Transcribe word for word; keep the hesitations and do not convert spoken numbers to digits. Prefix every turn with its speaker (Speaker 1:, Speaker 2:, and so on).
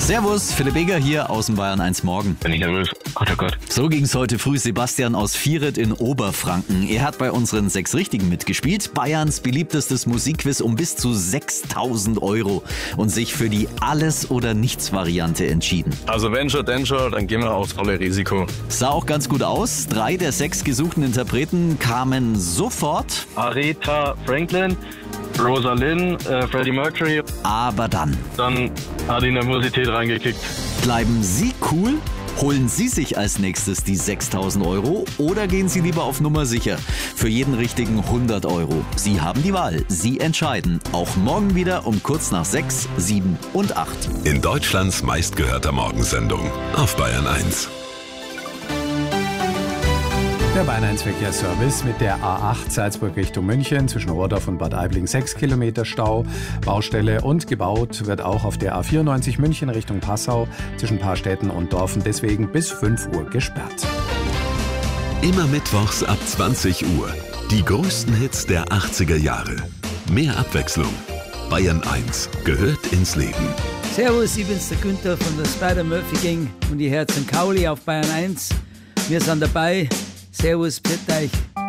Speaker 1: Servus, Philipp Eger hier aus dem Bayern eins Morgen.
Speaker 2: Bin ich nervös. Gott, oh Gott.
Speaker 1: So ging's heute früh Sebastian aus Vieret in Oberfranken. Er hat bei unseren sechs Richtigen mitgespielt. Bayerns beliebtestes Musikquiz um bis zu sechstausend Euro und sich für die Alles-oder-Nichts-Variante entschieden.
Speaker 2: Also wenn schon, denn schon, dann gehen wir aufs volle Risiko.
Speaker 1: Sah auch ganz gut aus. Drei der sechs gesuchten Interpreten kamen sofort.
Speaker 2: Aretha Franklin, Rosalind, äh, Freddie Mercury.
Speaker 1: Aber dann
Speaker 2: Dann hat die Nervosität reingekickt.
Speaker 1: bleiben Sie cool? Holen Sie sich als nächstes die sechstausend Euro oder gehen Sie lieber auf Nummer sicher? Für jeden richtigen hundert Euro. Sie haben die Wahl. Sie entscheiden. Auch morgen wieder um kurz nach sechs, sieben und acht.
Speaker 3: In Deutschlands meistgehörter Morgensendung auf Bayern eins.
Speaker 4: Der Bayern eins Verkehrsservice mit der A acht Salzburg Richtung München zwischen Ohrdorf und Bad Aibling sechs Kilometer Stau, Baustelle und gebaut wird auch auf der A vierundneunzig München Richtung Passau zwischen Paarstädten und Dorfen deswegen bis fünf Uhr gesperrt.
Speaker 3: Immer mittwochs ab zwanzig Uhr. Die größten Hits der achtziger Jahre. Mehr Abwechslung. Bayern eins gehört ins Leben.
Speaker 5: Servus, ich bin's der Günther von der Spider-Murphy Gang und ihr hört den Kauli auf Bayern eins. Wir sind dabei. Servus, bitte euch.